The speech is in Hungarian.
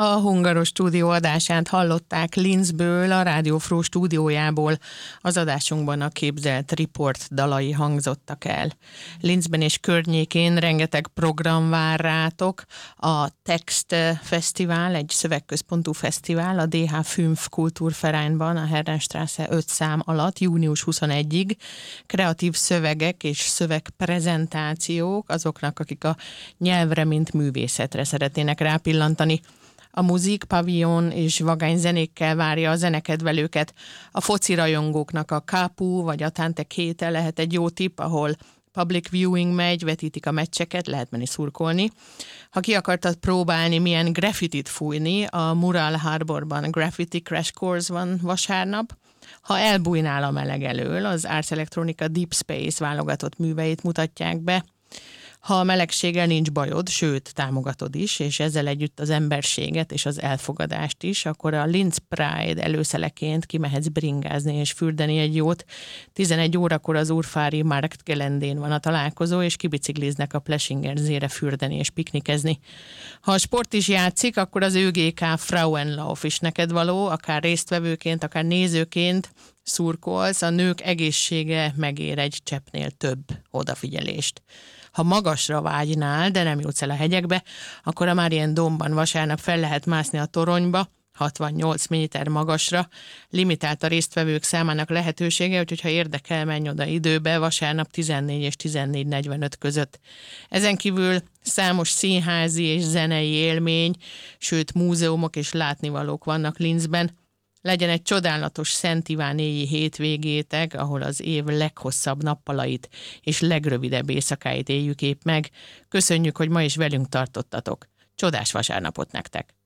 A Hungaros stúdió adását hallották Linzből, a Rádió Fró stúdiójából. Az adásunkban a képzelt Report dalai hangzottak el. Linzben és környékén rengeteg program vár rátok. A Text Fesztivál, egy szövegközpontú fesztivál a DH Fünf Kulturvereinban, a Herrenstraße 5 szám alatt, június 21-ig. Kreatív szövegek és szövegprezentációk azoknak, akik a nyelvre, mint művészetre szeretnének rápillantani. A Muzik, Pavillon és vagány zenékkel várja a zenekedvelőket. A foci rajongóknak a Kápú vagy a Tante Kéte lehet egy jó tipp, ahol public viewing megy, vetítik a meccseket, lehet menni szurkolni. Ha ki akartad próbálni, milyen graffitit fújni, a Mural Harborban Graffiti Crash Course van vasárnap. Ha elbújnál a meleg elől, az Ars Electronica Deep Space válogatott műveit mutatják be. Ha a melegséggel nincs bajod, sőt, támogatod is, és ezzel együtt az emberséget és az elfogadást is, akkor a Linz Pride előszeleként kimehetsz bringázni és fürdeni egy jót. 11 órakor az Urfári Marktgelendén van a találkozó, és kibicikliznek a Plessingerzére fürdeni és piknikezni. Ha a sport is játszik, akkor az ÖGK Frauenlauf is neked való, akár résztvevőként, akár nézőként szurkolsz, a nők egészsége megér egy cseppnél több odafigyelést. Ha magasra vágynál, de nem jutsz el a hegyekbe, akkor a Mariendómban vasárnap fel lehet mászni a toronyba, 68 méter magasra. Limitált a résztvevők számának lehetősége, úgyhogy ha érdekel, menj oda időbe, vasárnap 14 és 14:45 között. Ezen kívül számos színházi és zenei élmény, sőt múzeumok és látnivalók vannak Linzben. Legyen egy csodálatos Szent Iván éji hétvégétek, ahol az év leghosszabb nappalait és legrövidebb éjszakáit éljük épp meg. Köszönjük, hogy ma is velünk tartottatok. Csodás vasárnapot nektek!